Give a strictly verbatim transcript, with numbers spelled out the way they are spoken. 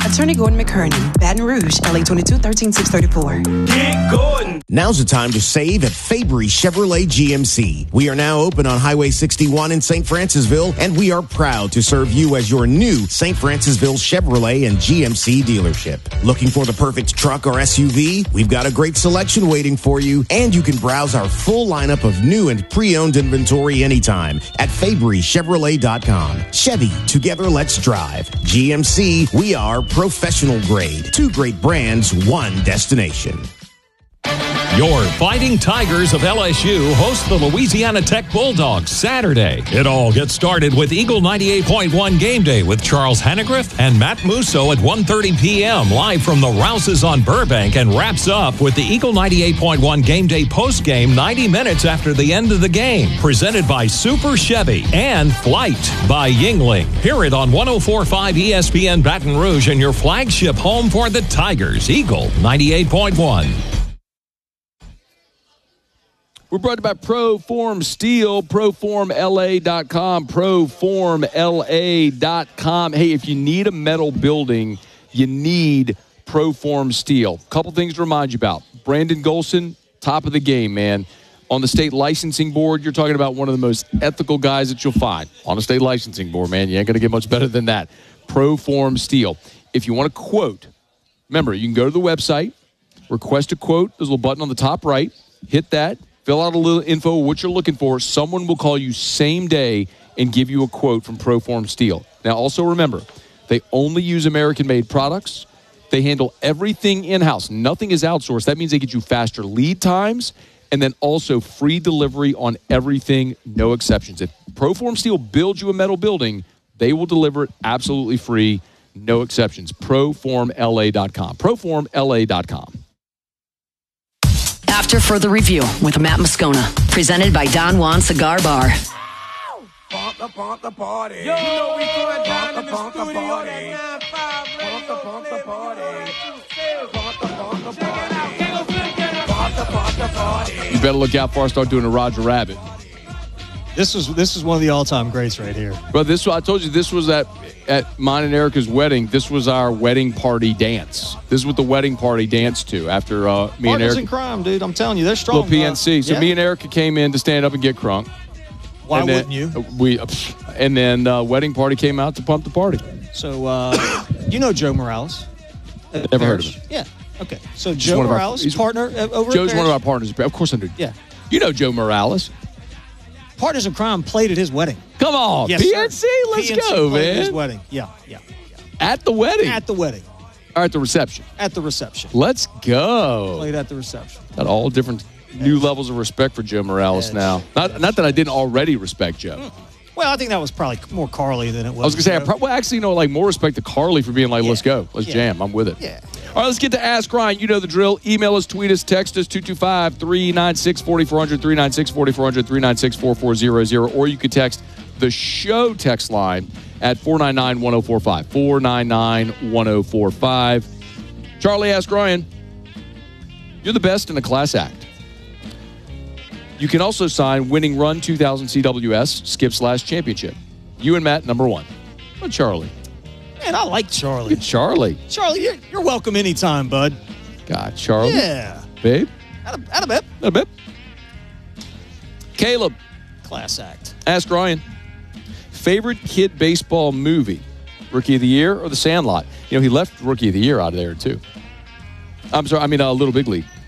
Attorney Gordon McKernan, Baton Rouge, L A twenty-two thirteen six thirty-four. Get Gordon. Now's the time to save at Fabry Chevrolet G M C. We are now open on Highway sixty-one in Saint Francisville, and we are proud to serve you as your new Saint Francisville Chevrolet and G M C dealership. Looking for the perfect truck or S U V? We've got a great selection waiting for you, and you can browse our full lineup of new and pre-owned inventory anytime at Fabry Chevrolet dot com. Chevy, together let's drive. G M C, we are professional grade. Two great brands, one destination. Your Fighting Tigers of L S U host the Louisiana Tech Bulldogs Saturday. It all gets started with Eagle ninety-eight point one Game Day with Charles Hannegriff and Matt Musso at one thirty p.m. live from the Rouses on Burbank, and wraps up with the Eagle ninety-eight point one Game Day postgame ninety minutes after the end of the game. Presented by Super Chevy and Flight by Yingling. Hear it on one oh four point five E S P N Baton Rouge and your flagship home for the Tigers, Eagle ninety-eight point one. We're brought to you by Proform Steel, proform L A dot com, proform L A dot com. Hey, if you need a metal building, you need Proform Steel. Couple things to remind you about. Brandon Golson, top of the game, man. On the state licensing board, you're talking about one of the most ethical guys that you'll find. On a state licensing board, man, you ain't going to get much better than that. Proform Steel. If you want a quote, remember, you can go to the website, request a quote. There's a little button on the top right. Hit that. Fill out a little info of what you're looking for. Someone will call you same day and give you a quote from Proform Steel. Now, also remember, they only use American-made products. They handle everything in-house. Nothing is outsourced. That means they get you faster lead times and then also free delivery on everything, no exceptions. If Proform Steel builds you a metal building, they will deliver it absolutely free, no exceptions. proform L A dot com. proform L A dot com. After Further Review with Matt Moscona, presented by Don Juan Cigar Bar. Pump the pump the party. Yo, you know we going down in the studio at nine five. Pump the pump the party. Pump the pump the party. Pump the pump the party. You better look out before I start doing a Roger Rabbit. This was this is one of the all-time greats right here. But this, I told you, this was at at mine and Erica's wedding. This was our wedding party dance. This is what the wedding party danced to after uh, me Partners and Erica. in crime, dude. I'm telling you, they're strong. Little P N C. Uh, so yeah. me and Erica came in to stand up and get crunk. Why and then, wouldn't you? We and then uh, wedding party came out to pump the party. So uh, you know Joe Morales? Never heard of him. Yeah. Okay. So He's Joe one of our- Morales, he's- partner uh, over. Joe's at one of our Parrish? partners. Of course I do. Yeah. You know Joe Morales. Partners in crime played at his wedding. Come on, Yes, P N C, sir. let's P N C go, played at man. his wedding. Yeah, yeah, yeah. At the wedding. At the wedding. Or at the reception. At the reception. Let's go. Played at the reception. Got all different new levels of respect for Joe Morales Edge. now. Not, not that I didn't already respect Joe. Well, I think that was probably more Carly than it was. I was going to say, I Joe. pro- well, actually, you know, like more respect to Carly for being like, let's go. Let's Yeah. jam. I'm with it. Yeah. All right, let's get to Ask Ryan. You know the drill. Email us, tweet us, text us, two two five, three nine six, four four zero zero, three nine six, four four zero zero, three nine six, four four zero zero, or you could text the show text line at four nine nine, one oh four five, four nine nine, one oh four five. Charlie, Ask Ryan. You're the best in a class act. You can also sign Winning Run two thousand C W S Skip Slash Championship. You and Matt, number one. But Charlie. Man, I like Charlie. Look at Charlie. Charlie, you're, you're welcome anytime, bud. God, Charlie. Yeah. Babe. At a, at a bit. A bit. Caleb. Class act. Ask Ryan. Favorite kid baseball movie? Rookie of the Year or The Sandlot? You know, he left Rookie of the Year out of there, too. I'm sorry, I mean, uh, Little Big League.